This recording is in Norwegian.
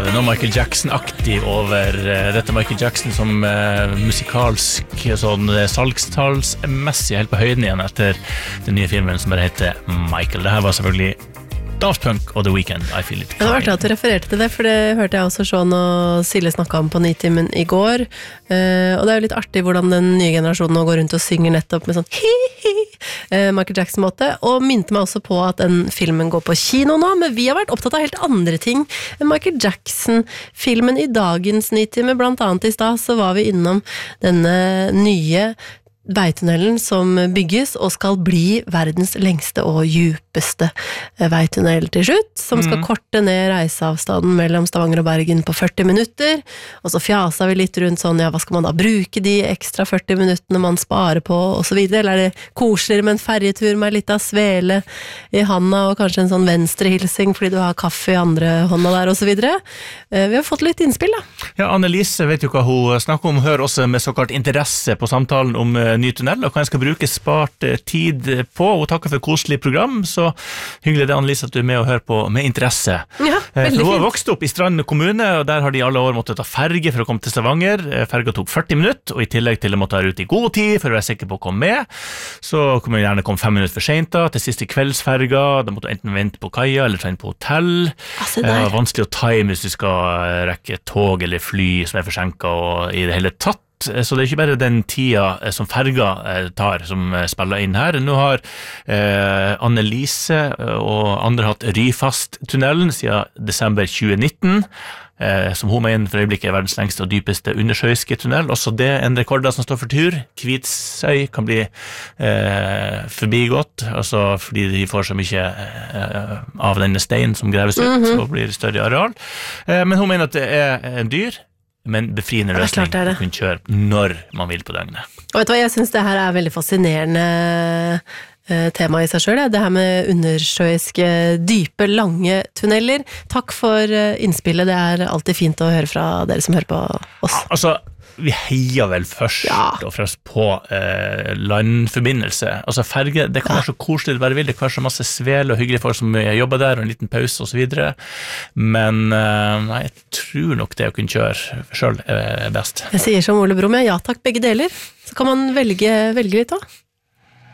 det noe Michael Jackson-aktig over dette Michael Jackson som musikalsk, sånn salgstallsmessig helt på høyden igjen etter den nye filmen som bare heter Michael. Det her var selvfølgelig Daft Punk og The Weeknd, I Feel It. Det var klart at du refererte til det, for det hørte jeg også Sean og Silje snakket om på Nitimen i går. Og det er jo litt artig hvordan den nye generasjonen nå går rundt og synger nettopp med sånn hi-hi, Michael Jackson-måte, og minte meg også på at den filmen går på kino nå, men vi har vært opptatt av helt andre ting enn Michael Jackson-filmen i dagens Nitime. Blant annet i stad så var vi innom denne nye veitunnelen som bygges og skal bli verdens lengste og djupeste veitunnel til slutt, som skal korte ned reiseavstanden mellom Stavanger og Bergen på 40 minutter, og så fjasa vi litt rundt sånn, ja, hva skal man da bruke de ekstra 40 minuttene man sparer på, og så videre, eller er det koseligere med en ferjetur med litt av svele i handa, og kanskje en sånn venstrehilsing fordi du har kaffe i andre hånda der, og så videre. Vi har fått litt innspill da. Ja, Annelise vet jo hva hun snakker om, hører også med såkalt interesse på samtalen om ny tunnel, og hva jeg skal bruke spart tid på, og takker for koselig program, så hyggelig det Annelise at du er med og hører på med interesse. Ja, veldig hun har fint. vokst opp i Strand kommune, og der har de alle år måttet ta ferge for å komme til Stavanger. Ferga tok 40 minutter, og i tillegg til å måtte være ute i god tid for å være sikker på å komme med, så kunne man gjerne komme 5 minutter for sent da, til siste kveldsferga, da måtte du enten vente på kaia, eller ta inn på hotell. Det er vanskelig å time hvis du skal rekke tog eller fly som er forsinket og i det hele tatt. Så det er ikke bare den tida som ferga tar som spiller inn her. Nå har Annelise og andre hatt Ryfast-tunnelen siden desember 2019, som hun mener for øyeblikket er verdens lengste og dypeste undersjøiske tunnel. Også det en rekorder som står for tur. Kvitsøy kan bli forbigått, altså fordi de får så mye av denne steinen som greves ut, og blir større areal. Men hun mener at det er en dyr, men befriende løsning å kunne kjøre når man vil på døgnet. Og vet du hva, jeg synes det her er veldig fascinerende tema i seg selv, det her med undersjøiske, dype, lange tunneler. Takk for innspillet, det er alltid fint å høre fra dere som hører på oss. Altså, vi heier vel først og fremst på landforbindelse. Altså ferge, det kan være så koselig det bare vil, det kan være så masse svel og hyggelige folk som jobber der, og en liten pause og så videre. Men nei, jeg tror nok det å kunne kjøre selv er best. Jeg sier som Ole Brumm, ja takk begge deler. Så kan man velge litt da.